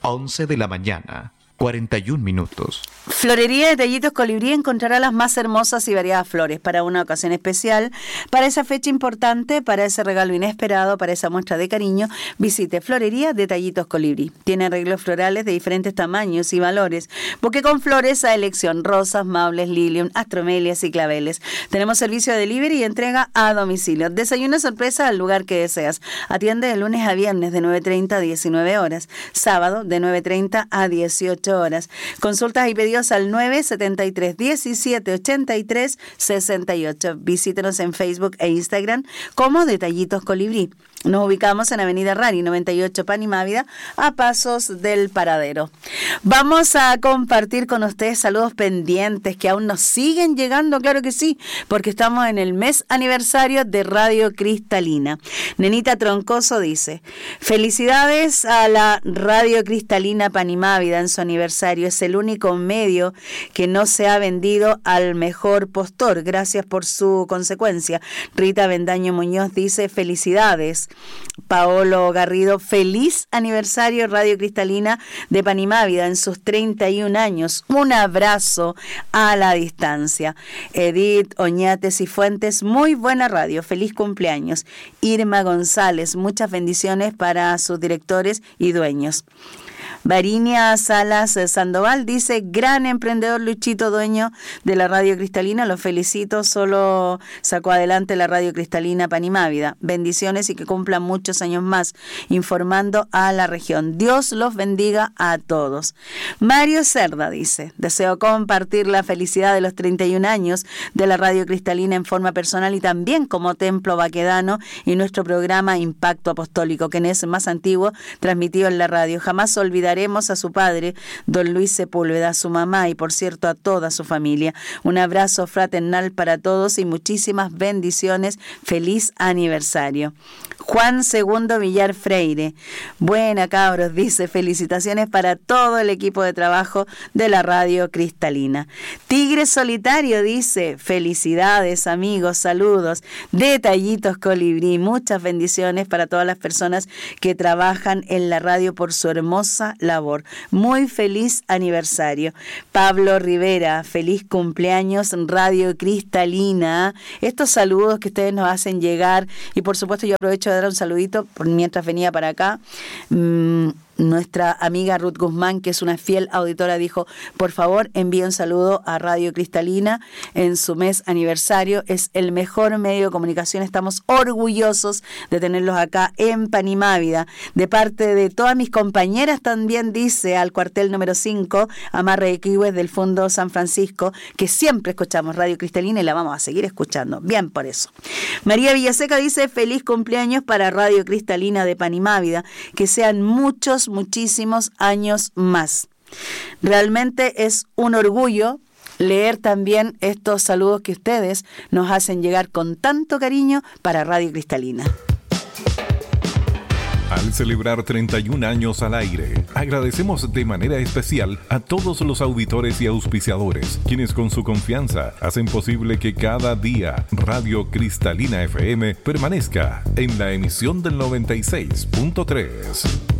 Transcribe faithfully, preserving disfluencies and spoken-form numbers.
once de la mañana, cuarenta y un minutos. Florería Detallitos Colibrí encontrará las más hermosas y variadas flores para una ocasión especial, para esa fecha importante, para ese regalo inesperado, para esa muestra de cariño. Visite Florería Detallitos Colibrí. Tiene arreglos florales de diferentes tamaños y valores, buque con flores a elección, rosas, maules, lilium, astromelias y claveles. Tenemos servicio de delivery y entrega a domicilio. Desayuno sorpresa al lugar que deseas. Atiende de lunes a viernes de nueve treinta a diecinueve horas, sábado de nueve treinta a dieciocho horas. Consultas y pedidos al nueve setenta y tres diecisiete ochenta y tres sesenta y ocho. Visítenos en Facebook e Instagram como Detallitos Colibrí. Nos ubicamos en Avenida Rari noventa y ocho Panimávida, a pasos del paradero. Vamos a compartir con ustedes saludos pendientes que aún nos siguen llegando, claro que sí, porque estamos en el mes aniversario de Radio Cristalina. Nenita Troncoso dice: felicidades a la Radio Cristalina Panimávida en su aniversario. Es el único medio que no se ha vendido al mejor postor. Gracias por su consecuencia. Rita Bendaño Muñoz dice: felicidades. Paolo Garrido: feliz aniversario Radio Cristalina de Panimávida en sus treinta y un años. Un abrazo a la distancia. Edith Oñates y Fuentes: muy buena radio, feliz cumpleaños. Irma González: muchas bendiciones para sus directores y dueños. Varinia Salas Sandoval dice: gran emprendedor Luchito, dueño de la Radio Cristalina, lo felicito, solo sacó adelante la Radio Cristalina Panimávida. Bendiciones y que cumplan muchos años más informando a la región. Dios los bendiga a todos. Mario Cerda dice: deseo compartir la felicidad de los treinta y un años de la Radio Cristalina en forma personal y también como templo baquedano y nuestro programa Impacto Apostólico, que es el más antiguo transmitido en la radio. Jamás olvidaremos a su padre, don Luis Sepúlveda, a su mamá y por cierto a toda su familia. Un abrazo fraternal para todos y muchísimas bendiciones. Feliz aniversario. Juan Segundo Villar Freire: buena cabros, dice, felicitaciones para todo el equipo de trabajo de la Radio Cristalina. Tigre Solitario dice: felicidades amigos, saludos, Detallitos Colibrí, muchas bendiciones para todas las personas que trabajan en la radio por su hermosa labor. Muy feliz aniversario. Pablo Rivera: feliz cumpleaños Radio Cristalina. Estos saludos que ustedes nos hacen llegar, y por supuesto yo aprovecho de dar un saludito mientras venía para acá. Mm, nuestra amiga Ruth Guzmán, que es una fiel auditora, dijo: por favor envíe un saludo a Radio Cristalina en su mes aniversario. Es el mejor medio de comunicación, estamos orgullosos de tenerlos acá en Panimávida. De parte de todas mis compañeras también, dice, al cuartel número cinco, Amarre de Kiwes del Fondo San Francisco, que siempre escuchamos Radio Cristalina y la vamos a seguir escuchando. Bien por eso. María Villaseca dice: feliz cumpleaños para Radio Cristalina de Panimávida, que sean muchos muchísimos años más. Realmente es un orgullo leer también estos saludos que ustedes nos hacen llegar con tanto cariño para Radio Cristalina. Al celebrar treinta y un años al aire, agradecemos de manera especial a todos los auditores y auspiciadores, quienes con su confianza hacen posible que cada día Radio Cristalina F M permanezca en la emisión del noventa y seis punto tres.